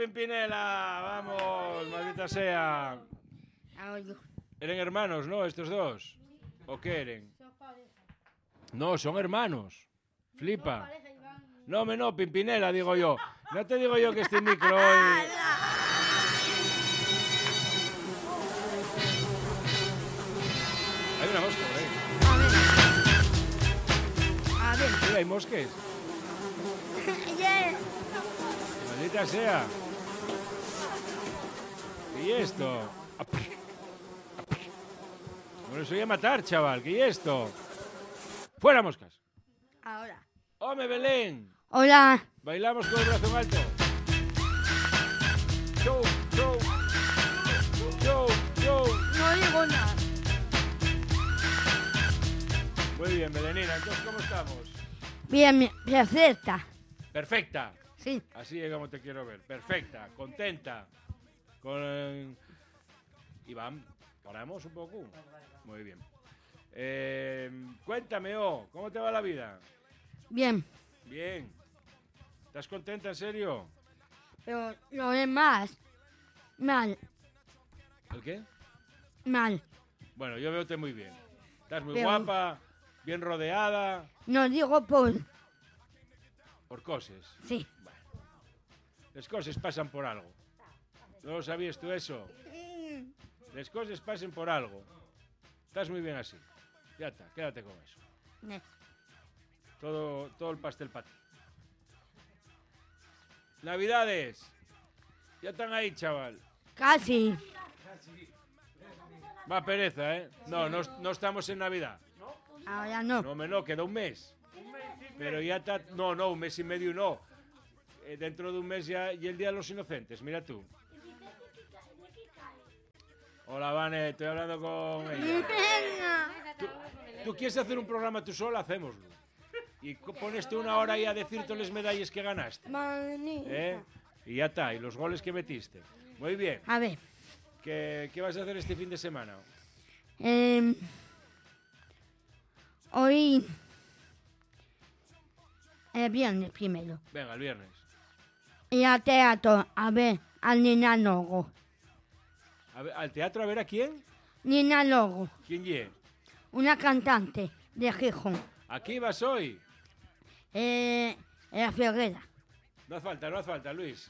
Pimpinela! ¡Vamos, maldita sea! ¿Eran hermanos, no, estos dos? ¿O qué eran? No, son hermanos. Flipa. No, Pimpinela, digo yo. No te digo yo que este micro hoy... Hay una mosca por ahí. A ver. Sí, hay mosques. Maldita sea. ¿Y esto? Bueno, eso voy a matar, chaval. ¿Qué es esto? ¡Fuera, moscas! Ahora. ¡Home, Belén! Hola. Bailamos con el brazo en alto. Show, show. Show, show. No digo nada. Muy bien, Belenina. Entonces, ¿cómo estamos? Bien, perfecta. Perfecta. Sí. Así es como te quiero ver. Perfecta, contenta. Con... Iván, ¿paramos un poco? Muy bien. Cuéntame, ¿cómo te va la vida? Bien. Bien. ¿Estás contenta, en serio? Pero lo demás, mal. ¿El qué? Mal. Bueno, yo veo muy bien. Estás muy Pero... guapa, bien rodeada. No digo por... Por cosas. Sí. Bueno. Las cosas pasan por algo. ¿No lo sabías tú eso? Las cosas pasan por algo. Estás muy bien así. Ya está, quédate con eso. Todo el pastel para ti. Navidades. Ya están ahí, chaval. Casi. Va pereza, ¿eh? No estamos en Navidad. Ahora no. No, queda un mes. Pero ya está... No, un mes y medio no. Dentro de un mes ya y el Día de los Inocentes, mira tú. Hola, Vane, estoy hablando con ella. ¿Tú quieres hacer un programa tú sola? Hacémoslo. Y pones tú una hora ahí a decirte las medallas que ganaste. Y ya está, y los goles que metiste. Muy bien. A ver. ¿Qué vas a hacer este fin de semana? Hoy... El viernes primero. Venga, el viernes. Y al teatro, a ver, al Nina Logo. ¿Al teatro a ver a quién? Nina Logo. ¿Quién es? Una cantante de Gijón. ¿Aquí vas hoy? En la Ferrera. No hace falta, Luis.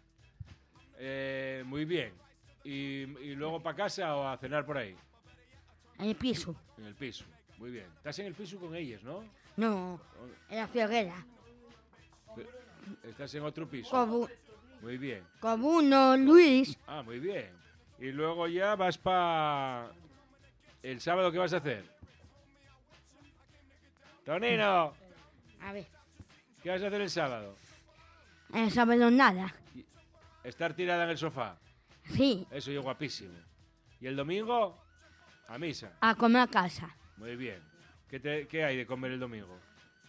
Muy bien. ¿Y luego para casa o a cenar por ahí? En el piso. En el piso, muy bien. ¿Estás en el piso con ellas, no? No, en la Ferrera. ¿Estás en otro piso? Muy bien. Con uno, Luis. Ah, muy bien. Y luego ya vas para... ¿El sábado qué vas a hacer? ¡Tonino! A ver. ¿Qué vas a hacer el sábado? El sábado nada. Estar tirada en el sofá. Sí. Eso es guapísimo. ¿Y el domingo? A misa. A comer a casa. Muy bien. ¿Qué hay de comer el domingo?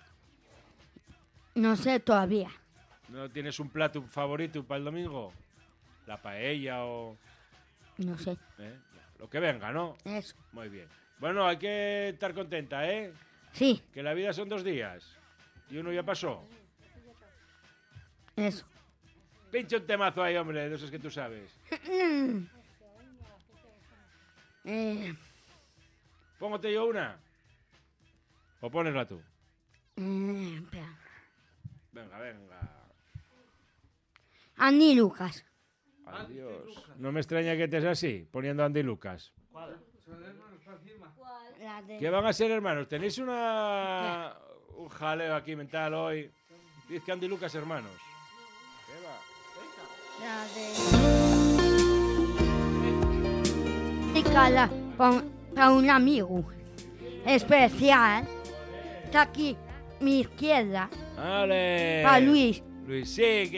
No sé todavía. ¿No tienes un plato favorito para el domingo? ¿La paella o...? No sé. Lo que venga, ¿no? Eso. Muy bien. Bueno, hay que estar contenta, ¿eh? Sí. Que la vida son 2 días. Y uno ya pasó. Eso. Pincha un temazo ahí, hombre, de esos que tú sabes. Póngate yo una. ¿O ponesla tú? Espera. Venga. Andy Lucas. Adiós. No me extraña que estés así, poniendo Andy Lucas. ¿Cuál? ¿Son hermanos para encima? ¿Qué van a ser hermanos? ¿Tenéis un jaleo aquí mental hoy? Dice que Andy Lucas hermanos. ¿Qué va? Para un amigo especial. Está aquí mi izquierda. ¡Ale! Para Luis. Luis, sí,